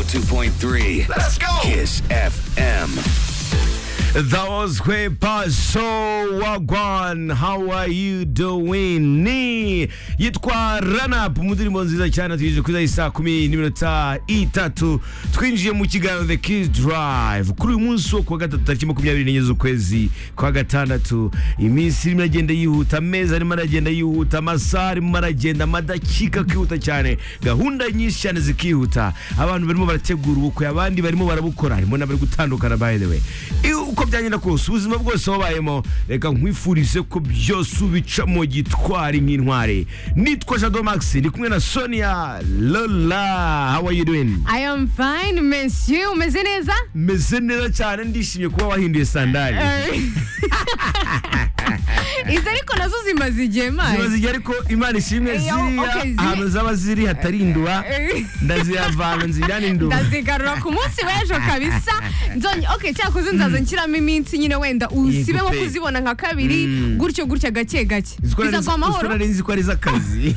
102.3. Let's go. Kiss FM. That was Kwepa So Wagwan. How are you doing? Ni yitwa Run Up mu ndirimbo nziza cyane tuje kuza isa 10:03 twinjiye mu kiganiro The Kiss Drive kuri uyu munsi wo kuwa gatatu tariki 24 z'ukwezi kwa gatandatu. Iminsi irimo agenda yihuta, ameza arimo aragenda yihuta, amasaha arimo aragenda, amadakika kihuta cyane, gahunda nyinshi cyane zikihuta, abantu barimo barategura ubukwe, abandi barimo barabukora, harimo n'abari gutandukana. By the way, uko byagenda kose ubuzima bwose wabayemo, reka nkwifurize ko byose ubicamo gitwari nk'intware. Nitwa Jado Max, ndi kumwe na Sonia Lola. How are you doing? I am fine, monsieur. Umeze neza? Meze neza cyane, ndishimye kuba wahinduye sandali. Izi ariko nazo zimaze igihe mani. Zimaze igihe ariko Imana ishimwe ziriya ahantu zaba ziri hatarindwa ndaziyavana nziyanindura. Ndazigarura ku munsi w'ejo kabisa. Okay, cyakoze nzaza nshyiramo iminsi nyine wenda usibeho kuzibona nka kabiri gutyo gake gake. Bizagwa amahoro. Nzi ko ari z'akazi.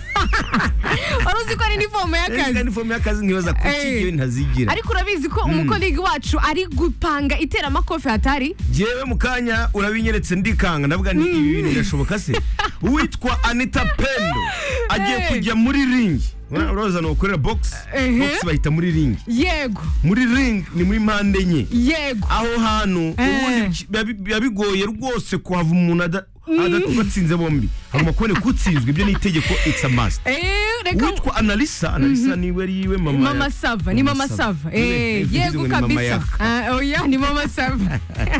Uruzi ko ari uniform y'akazi. Uniform y'akazi nkibaza kukigiye ntazigira. Ariko urabizi ko umukolegi wacu ari gupanga itera amakofe hatari. Jewe mukanya urabinyeretse ndikanga ndavuga ni ibi bintu birashoboka se. Uwitwa Anita Pendo agiye kujya muri ring. Uraza no kurera box bahita muri ring. Yego. Muri ring ni muri mpande enye. Yego. Aho hantu bigoye rwose kuhava umuntu adatsinze bombi. Hagomba kubone kutsinzwe, ibyo ni itegeko, it's a must. Witwa Analisa niwe ariwe Mama Sava, ni Mama Sava. Yego kabisa. Oya ni Mama Sava.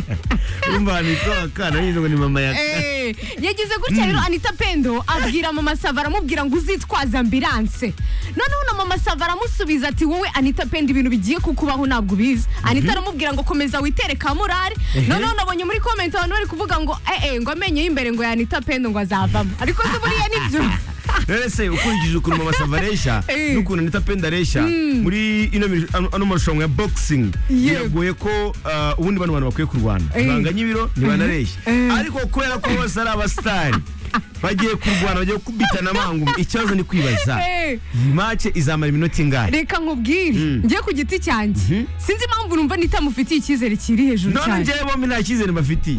Umva ni ko akana yizo ni mama yaka. Yagize gutya rero Anita Pendo abwira Mama Sava, aramubwira ngo uzitwaza ambulance. Noneho na Mama Sava aramusubiza ati wowe Anita Pendo ibintu bigiye kukubaho ntabwo bizi. Anita aramubwira ngo komeza witere kamurari. Noneho nabonye muri comment abantu bari kuvuga ngo ngo amenye imbere ngo Anita Pendo ngo azavamo. Ariko se buriya nibyo. Rese ukurikije ukuntu Mama Sava aresha n'ukuntu Anita Pendo aresha muri ino marushanwa ya boxing, yagoye ko ubundi bantu bakwiye kurwana banganya ibiro ntibanaresha, ariko kubera ko bose ari abastari bagiye kurwana, bagiye kubitana amangu. Ikibazo ni kwibaza match izamara iminota ingahe. Reka nkubwire ngiye ku giti cyanjye sinzi impamvu numva nitamufitiye icyizere kiri hejuru cyane. None ngiye bombi nta cyizere mbafitiye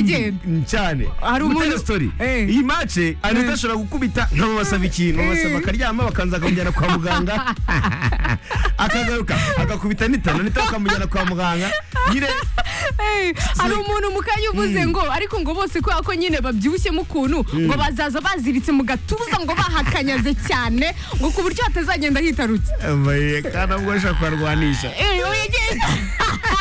cyane. Hari umuntu story iyi match Anita ashobora gukubita nk'abo basaba ikintu, basaba akaryama bakanza akamujyana kwa muganga akagaruka agakubita Anita akamujyana kwa muganga nyine. Hari umuntu mukanya uvuze ngo ariko ngo bose ko nyine babyibushye mu kuntu ngo bazaza baziritse mu gatuza ngo bahakanyaze cyane ngo ku buryo atazagenda hitarutse. Kana bwo ashaka kwarwanisha.